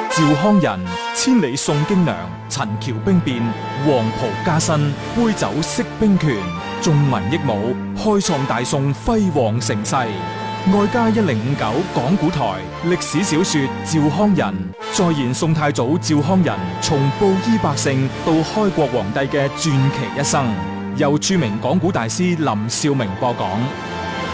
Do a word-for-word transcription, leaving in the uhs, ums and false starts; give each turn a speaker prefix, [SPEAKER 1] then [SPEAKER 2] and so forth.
[SPEAKER 1] 趙匡胤，千里送京娘，陳橋兵變，黃袍加身，杯酒釋兵權，眾民益武，開創大宋輝煌盛世。外加一零五九講古台歷史小說趙匡胤，再現宋太祖趙匡胤從布衣百姓到開國皇帝嘅傳奇一生，由著名講古大師林兆明播講。